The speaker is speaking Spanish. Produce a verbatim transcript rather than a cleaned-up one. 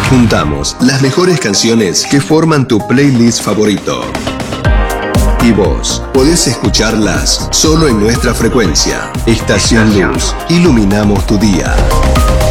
Juntamos las mejores canciones que forman tu playlist favorito. Y vos podés escucharlas solo en nuestra frecuencia. Estación Luz. Iluminamos tu día.